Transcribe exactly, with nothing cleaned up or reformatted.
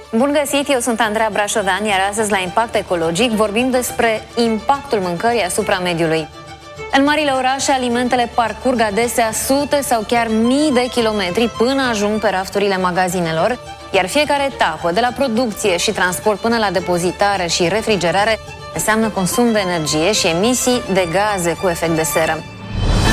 Bun găsit, eu sunt Andreea Brașovean, iar astăzi la Impact Ecologic vorbim despre impactul mâncării asupra mediului. În marile orașe, alimentele parcurg adesea sute sau chiar mii de kilometri până ajung pe rafturile magazinelor, iar fiecare etapă, de la producție și transport până la depozitare și refrigerare, înseamnă consum de energie și emisii de gaze cu efect de seră.